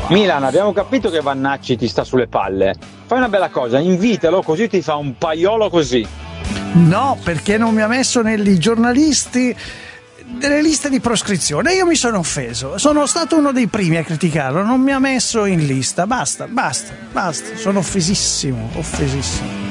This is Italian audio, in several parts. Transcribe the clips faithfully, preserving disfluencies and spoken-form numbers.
Milan, abbiamo capito che Vannacci ti sta sulle palle. Fai una bella cosa, invitalo così ti fa un paiolo così. No, perché non mi ha messo nei giornalisti delle liste di proscrizione. Io mi sono offeso, sono stato uno dei primi a criticarlo, non mi ha messo in lista. Basta, basta, basta, sono offesissimo, offesissimo.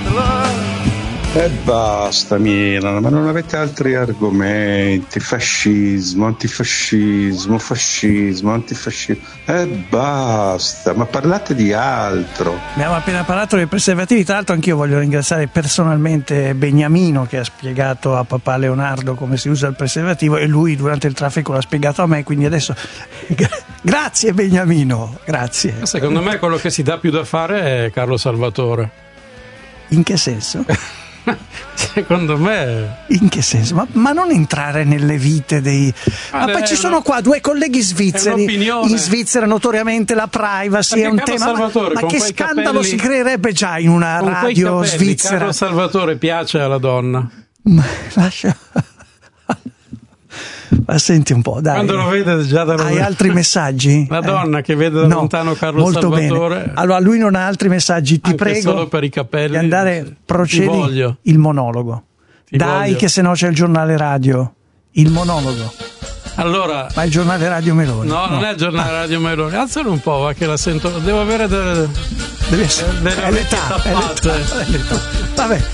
E basta Milan, ma non avete altri argomenti? Fascismo, antifascismo, fascismo, antifascismo. E basta, ma parlate di altro. Abbiamo appena parlato dei preservativi, tra l'altro anch'io voglio ringraziare personalmente Beniamino che ha spiegato a papà Leonardo come si usa il preservativo e lui durante il traffico l'ha spiegato a me, quindi adesso grazie Beniamino, grazie. Secondo me quello che si dà più da fare è Carlo Salvatore. In che senso? Secondo me in che senso? Ma, ma non entrare nelle vite dei ma, ma poi ci sono qua due colleghi svizzeri in Svizzera notoriamente la privacy perché è un Carlo tema Salvatore, ma, ma che scandalo capelli, si creerebbe già in una con radio capelli, svizzera. Carlo Salvatore piace alla donna, ma lascia ma senti un po', dai. Quando lo vede già da hai altri messaggi? La donna eh. che vede da no, lontano Carlo molto Salvatore. Bene. Allora lui non ha altri messaggi, ti anche prego solo per i capelli di andare, procedi il monologo. Ti dai voglio. Che se no c'è il giornale radio, il monologo. Allora, ma il giornale radio Meloni? No, no. non è il giornale ah. radio Meloni. Alzalo un po', va che la sento. Devo avere delle, Deve essere, delle è l'età, è l'età, è l'età. Vabbè.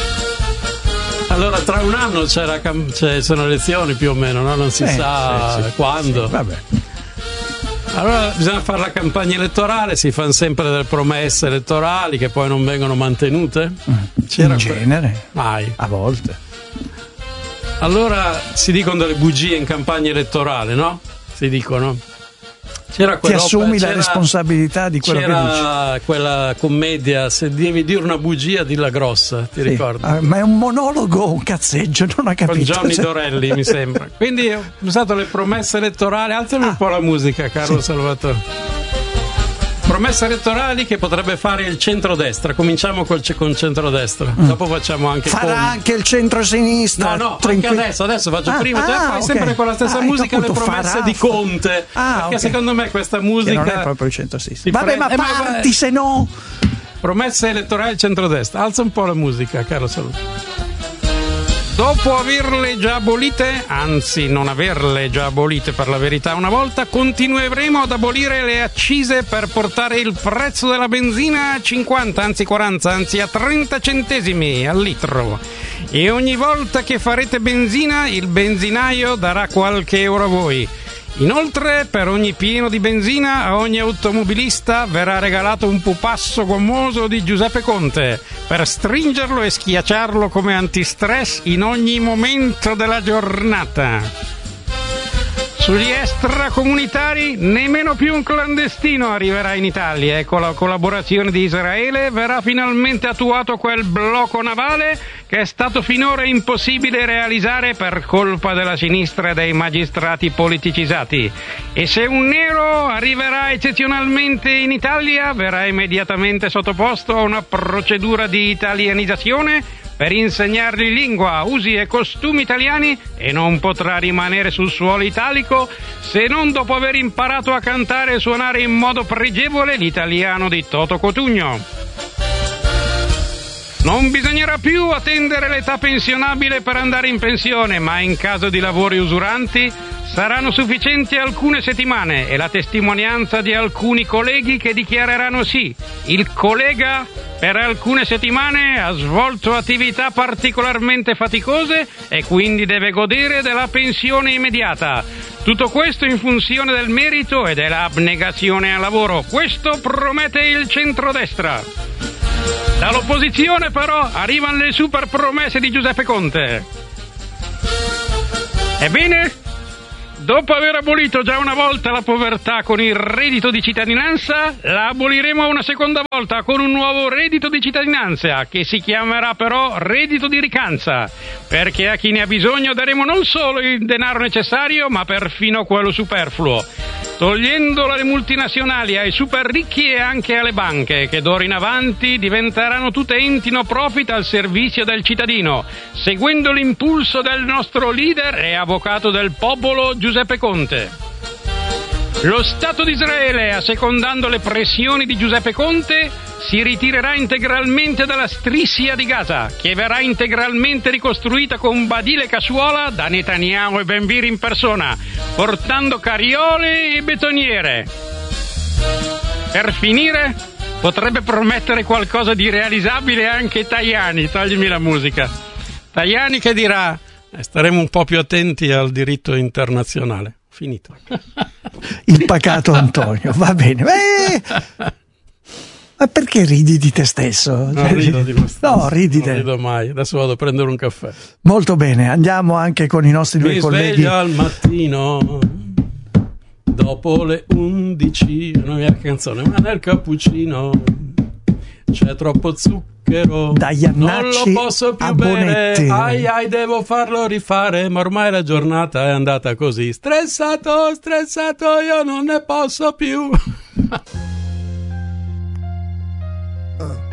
Allora, tra un anno c'era, c'è, sono elezioni più o meno, no? Non si eh, sa sì, sì, quando. Sì, vabbè. Allora bisogna fare la campagna elettorale, si fanno sempre delle promesse elettorali che poi non vengono mantenute. C'era in genere, mai. A volte. Allora si dicono delle bugie in campagna elettorale, no? Si dicono. C'era ti assumi la responsabilità di quello che dici. C'era quella commedia, se devi dire una bugia dilla grossa, ti sì, ricordi? Uh, ma è un monologo o un cazzeggio, non ho capito. Con Johnny Dorelli mi sembra. Quindi ho usato le promesse elettorali, alzami ah. un po' la musica Carlo sì. Salvatore. Promesse elettorali che potrebbe fare il centrodestra. Cominciamo col c- con centrodestra, mm. dopo facciamo anche farà con... anche il centrosinistra. No, no, tranqui- anche adesso, adesso faccio ah, prima, ah, te fai okay. sempre con la stessa ah, musica le appunto, promesse farà, di Conte. Ah, perché okay. secondo me questa musica che non è proprio il centrosinistra. Vabbè, pre- ma eh, parti ma... se no. Promesse elettorali centrodestra. Alza un po' la musica, caro Salvatore. Dopo averle già abolite, anzi non averle già abolite per la verità una volta, continueremo ad abolire le accise per portare il prezzo della benzina a cinquanta, anzi quaranta, anzi a trenta centesimi al litro. E ogni volta che farete benzina, il benzinaio darà qualche euro a voi. Inoltre, per ogni pieno di benzina, a ogni automobilista verrà regalato un pupasso gommoso di Giuseppe Conte per stringerlo e schiacciarlo come antistress in ogni momento della giornata. Sugli extracomunitari nemmeno più un clandestino arriverà in Italia e con la collaborazione di Israele verrà finalmente attuato quel blocco navale che è stato finora impossibile realizzare per colpa della sinistra e dei magistrati politicizzati. E se un nero arriverà eccezionalmente in Italia verrà immediatamente sottoposto a una procedura di italianizzazione per insegnargli lingua, usi e costumi italiani e non potrà rimanere sul suolo italico se non dopo aver imparato a cantare e suonare in modo pregevole l'italiano di Toto Cotugno. Non bisognerà più attendere l'età pensionabile per andare in pensione, ma in caso di lavori usuranti saranno sufficienti alcune settimane e la testimonianza di alcuni colleghi che dichiareranno sì. Il collega per alcune settimane ha svolto attività particolarmente faticose e quindi deve godere della pensione immediata. Tutto questo in funzione del merito e dell'abnegazione al lavoro. Questo promette il centrodestra. Dall'opposizione però arrivano le super promesse di Giuseppe Conte. Ebbene, dopo aver abolito già una volta la povertà con il reddito di cittadinanza, la aboliremo una seconda volta con un nuovo reddito di cittadinanza che si chiamerà però reddito di ricanza, perché a chi ne ha bisogno daremo non solo il denaro necessario ma perfino quello superfluo, togliendolo alle multinazionali, ai super ricchi e anche alle banche, che d'ora in avanti diventeranno tutte enti no profit al servizio del cittadino, seguendo l'impulso del nostro leader e avvocato del popolo Giuseppe Conte. Lo Stato di Israele, assecondando le pressioni di Giuseppe Conte, si ritirerà integralmente dalla striscia di Gaza, che verrà integralmente ricostruita con badile e cassuola da Netanyahu e Ben Gvir in persona, portando carriole e betoniere. Per finire, potrebbe promettere qualcosa di realizzabile anche Tajani, toglimi la musica. Tajani che dirà, eh, staremo un po' più attenti al diritto internazionale. Finito. Il pacato Antonio, va bene. Eh, ma perché ridi di te stesso? Non rido di me stesso. No, ridi non te. rido mai. Adesso vado a prendere un caffè. Molto bene, andiamo anche con i nostri due Mi colleghi. sveglio al mattino dopo le undici, non mi è la canzone, ma nel cappuccino c'è troppo zucchero, da Iannacci non lo posso più a bere, Bonetti. ai ai devo farlo rifare, ma ormai la giornata è andata così, stressato, stressato, io non ne posso più. uh.